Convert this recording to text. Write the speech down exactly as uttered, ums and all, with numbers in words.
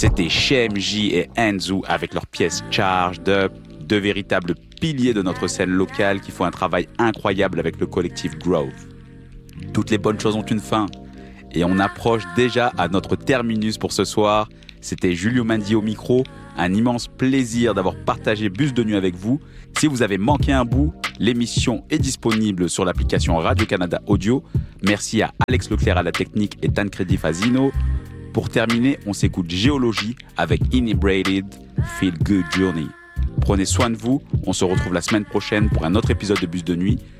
C'était Chez M J et Enzu avec leur pièce Charged Up, deux véritables piliers de notre scène locale qui font un travail incroyable avec le collectif Grove. Toutes les bonnes choses ont une fin. Et on approche déjà à notre terminus pour ce soir. C'était Julio Mandi au micro. Un immense plaisir d'avoir partagé Bus de Nuit avec vous. Si vous avez manqué un bout, l'émission est disponible sur l'application Radio-Canada Audio. Merci à Alex Leclerc à la technique et Tancredi Fazino. Pour terminer, on s'écoute Géologie avec Inebriated Feel Good Journey. Prenez soin de vous. On se retrouve la semaine prochaine pour un autre épisode de Bus de Nuit.